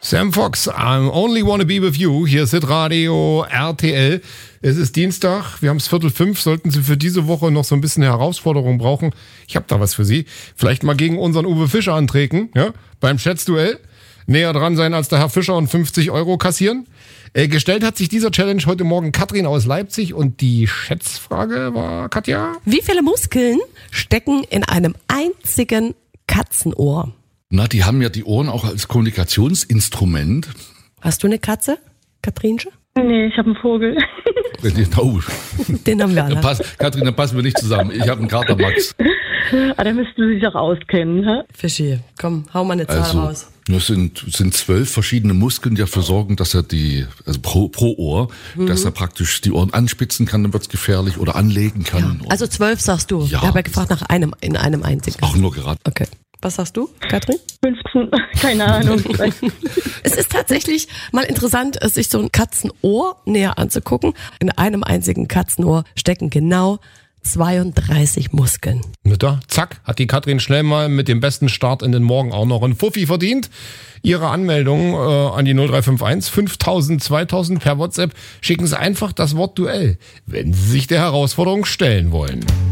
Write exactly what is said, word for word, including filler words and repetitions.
Sam Fox, I only wanna be with you. Hier ist Hitradio R T L. Es ist Dienstag, wir haben es Viertel fünf. Sollten Sie für diese Woche noch so ein bisschen Herausforderung brauchen, ich habe da was für Sie. Vielleicht mal gegen unseren Uwe Fischer antreten, ja, beim Schätzduell. Näher dran sein als der Herr Fischer und fünfzig Euro kassieren. Äh, gestellt hat sich dieser Challenge heute Morgen Katrin aus Leipzig und die Schätzfrage war, Katja? Wie viele Muskeln stecken in einem einzigen Katzenohr? Na, die haben ja die Ohren auch als Kommunikationsinstrument. Hast du eine Katze, Katrinchen? Nee, ich habe einen Vogel. Oh. Den haben wir alle. Pass, Katrin, dann passen wir nicht zusammen. Ich habe einen Kater Max. Ah, da müssten Sie sich auch auskennen, hä? Fischi, komm, hau mal eine Zahl Also, raus. das sind, sind zwölf verschiedene Muskeln, die dafür sorgen, dass er die, also pro, pro Ohr, mhm. dass er praktisch die Ohren anspitzen kann, dann wird's gefährlich, oder anlegen kann. Ja. Also zwölf sagst du. Ja. Ich habe ja gefragt nach einem, in einem einzigen. Auch nur gerade. Okay. Was sagst du, Katrin? fünfzehn, keine Ahnung. Es ist tatsächlich mal interessant, sich so ein Katzenohr näher anzugucken. In einem einzigen Katzenohr stecken genau zweiunddreißig Muskeln. Na da, zack, hat die Katrin schnell mal mit dem besten Start in den Morgen auch noch einen Fuffi verdient. Ihre Anmeldung äh, an die null drei fünf eins fünftausend zweitausend per WhatsApp. Schicken Sie einfach das Wort Duell, wenn Sie sich der Herausforderung stellen wollen.